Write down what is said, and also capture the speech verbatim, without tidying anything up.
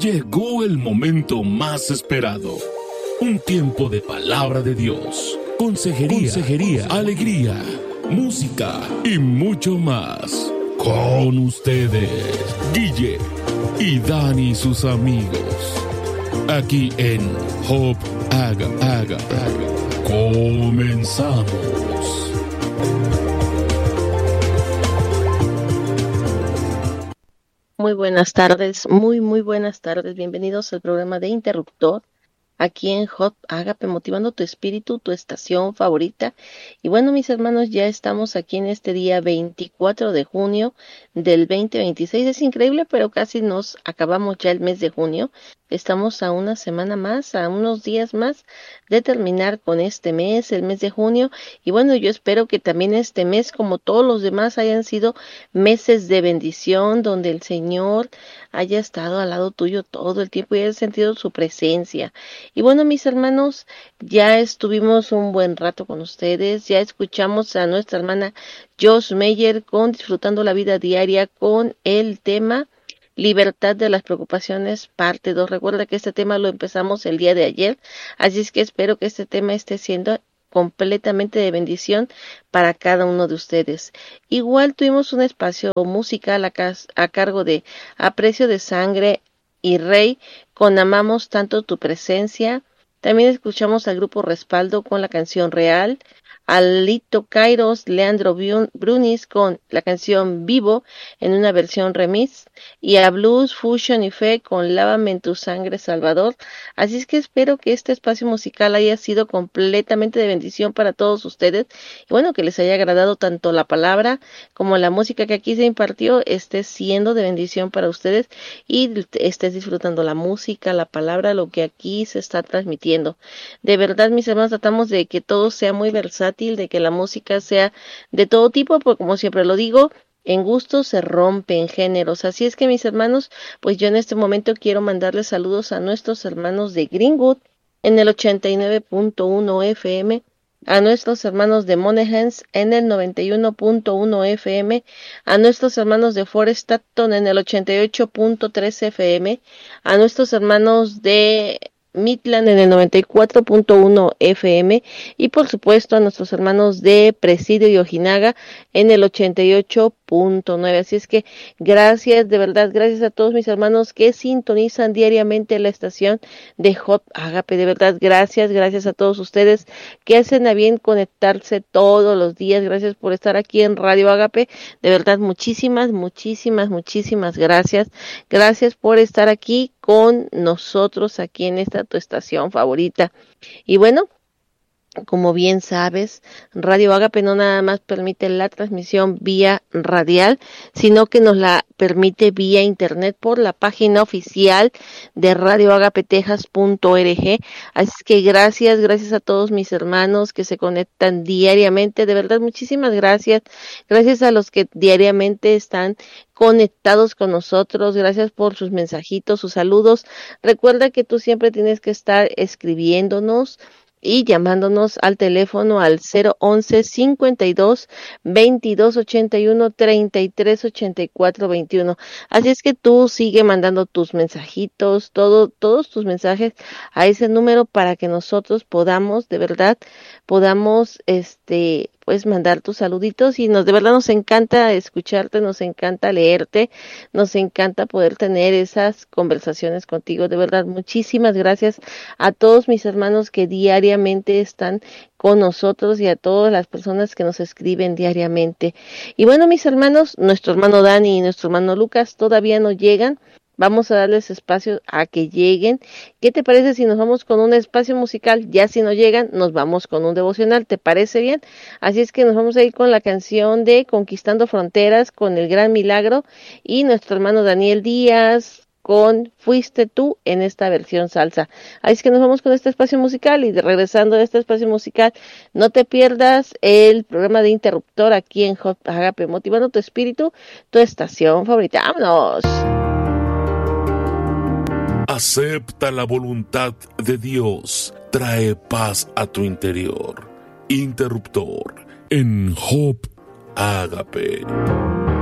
Llegó el momento más esperado. Un tiempo de palabra de Dios, consejería, consejería, alegría, música y mucho más. Con ustedes, Guille y Dani y sus amigos. Aquí en Hope Haga, Haga, Haga. Comenzamos. Muy buenas tardes, muy muy buenas tardes. Bienvenidos al programa de Interruptor. Aquí en Hot Agape, motivando tu espíritu, tu estación favorita. Y bueno, mis hermanos, ya estamos aquí en este día veinticuatro de junio del veinte veintiséis. Es increíble, pero casi nos acabamos ya el mes de junio. Estamos a una semana más, a unos días más de terminar con este mes, el mes de junio. Y bueno, yo espero que también este mes, como todos los demás, hayan sido meses de bendición, donde el Señor haya estado al lado tuyo todo el tiempo y hayas sentido su presencia. Y bueno, mis hermanos, ya estuvimos un buen rato con ustedes, ya escuchamos a nuestra hermana Joss Meyer con Disfrutando la Vida Diaria con el tema Libertad de las Preocupaciones, parte dos. Recuerda que este tema lo empezamos el día de ayer, así es que espero que este tema esté siendo completamente de bendición para cada uno de ustedes. Igual tuvimos un espacio musical a, cas- a cargo de Aprecio de Sangre y Rey con Amamos Tanto Tu Presencia. También escuchamos al grupo Respaldo con la canción Real, a Lito Kairos, Leandro Brunis con la canción Vivo en una versión remix, y a Blues, Fusion y Fe con Lávame en tu Sangre Salvador. Así es que espero que este espacio musical haya sido completamente de bendición para todos ustedes y bueno, que les haya agradado tanto la palabra como la música que aquí se impartió esté siendo de bendición para ustedes y estés disfrutando la música, la palabra, lo que aquí se está transmitiendo. De verdad, mis hermanos, tratamos de que todo sea muy versátil, de que la música sea de todo tipo, porque como siempre lo digo, en gustos se rompen géneros. Así es que, mis hermanos, pues yo en este momento quiero mandarles saludos a nuestros hermanos de Greenwood en el ochenta y nueve punto uno F M, a nuestros hermanos de Monahans en el noventa y uno punto uno F M, a nuestros hermanos de Forest Stockton en el ochenta y ocho punto tres F M, a nuestros hermanos de Midland en el noventa y cuatro punto uno F M y por supuesto a nuestros hermanos de Presidio y Ojinaga en el ochenta y ocho punto nueve. Así es que gracias, de verdad, gracias a todos mis hermanos que sintonizan diariamente la estación de Hot Agape. De verdad, gracias, gracias a todos ustedes que hacen a bien conectarse todos los días. Gracias por estar aquí en Radio Agape. De verdad, muchísimas, muchísimas, muchísimas gracias. Gracias por estar aquí con nosotros aquí en esta tu estación favorita. Y bueno, como bien sabes, Radio Agape no nada más permite la transmisión vía radial, sino que nos la permite vía internet por la página oficial de radio agape texas punto org. Así que gracias, gracias a todos mis hermanos que se conectan diariamente. De verdad, muchísimas gracias. Gracias a los que diariamente están conectados con nosotros. Gracias por sus mensajitos, sus saludos. Recuerda que tú siempre tienes que estar escribiéndonos y llamándonos al teléfono al cero once cincuenta y dos veintidós ochenta y uno treinta y tres ochenta y cuatro veintiuno. Así es que tú sigue mandando tus mensajitos, todo, todos tus mensajes a ese número para que nosotros podamos, de verdad, podamos, este, pues mandar tus saluditos y nos, de verdad nos encanta escucharte, nos encanta leerte, nos encanta poder tener esas conversaciones contigo. De verdad, muchísimas gracias a todos mis hermanos que diariamente están con nosotros y a todas las personas que nos escriben diariamente. Y bueno, mis hermanos, nuestro hermano Dani y nuestro hermano Lucas todavía no llegan. Vamos a darles espacio a que lleguen. ¿Qué te parece si nos vamos con un espacio musical? Ya si no llegan, nos vamos con un devocional. ¿Te parece bien? Así es que nos vamos a ir con la canción de Conquistando Fronteras, con El Gran Milagro, y nuestro hermano Daniel Díaz con Fuiste Tú en esta versión salsa. Así es que nos vamos con este espacio musical y de, regresando de este espacio musical, no te pierdas el programa de Interruptor aquí en Hot Agape, motivando tu espíritu, tu estación favorita. ¡Vámonos! Acepta la voluntad de Dios. Trae paz a tu interior. Interruptor en Hope Agape.